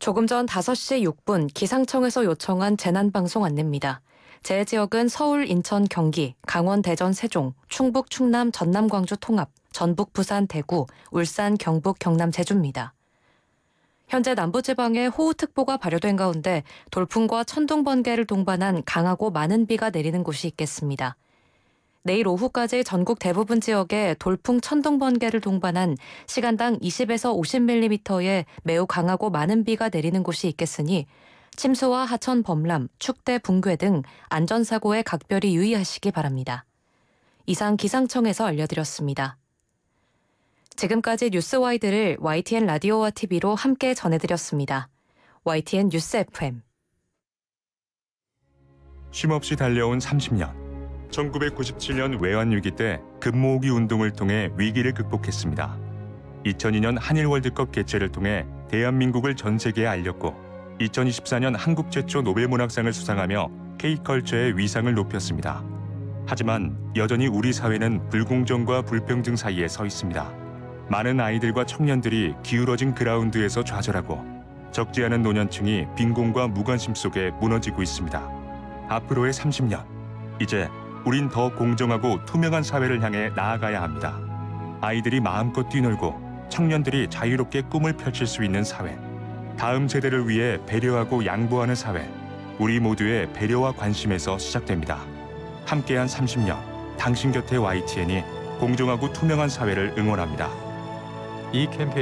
조금 전 5시 6분 기상청에서 요청한 재난방송 안내입니다. 재 지역은 서울, 인천, 경기, 강원, 대전, 세종, 충북, 충남, 전남, 광주 통합, 전북, 부산, 대구, 울산, 경북, 경남, 제주입니다. 현재 남부지방에 호우특보가 발효된 가운데 돌풍과 천둥, 번개를 동반한 강하고 많은 비가 내리는 곳이 있겠습니다. 내일 오후까지 전국 대부분 지역에 돌풍, 천둥, 번개를 동반한 시간당 20에서 50mm의 매우 강하고 많은 비가 내리는 곳이 있겠으니 침수와 하천 범람, 축대, 붕괴 등 안전사고에 각별히 유의하시기 바랍니다. 이상 기상청에서 알려드렸습니다. 지금까지 뉴스와이드를 YTN 라디오와 TV로 함께 전해드렸습니다. YTN 뉴스 FM. 쉼없이 달려온 30년. 1997년 외환위기 때 금모으기 운동을 통해 위기를 극복했습니다. 2002년 한일 월드컵 개최를 통해 대한민국을 전 세계에 알렸고 2024년 한국 최초 노벨문학상을 수상하며 K컬처의 위상을 높였습니다. 하지만 여전히 우리 사회는 불공정과 불평등 사이에 서 있습니다. 많은 아이들과 청년들이 기울어진 그라운드에서 좌절하고 적지 않은 노년층이 빈곤과 무관심 속에 무너지고 있습니다. 앞으로의 30년, 이제 우린 더 공정하고 투명한 사회를 향해 나아가야 합니다. 아이들이 마음껏 뛰놀고 청년들이 자유롭게 꿈을 펼칠 수 있는 사회. 다음 세대를 위해 배려하고 양보하는 사회. 우리 모두의 배려와 관심에서 시작됩니다. 함께한 30년, 당신 곁에 YTN이 공정하고 투명한 사회를 응원합니다. 이 캠페인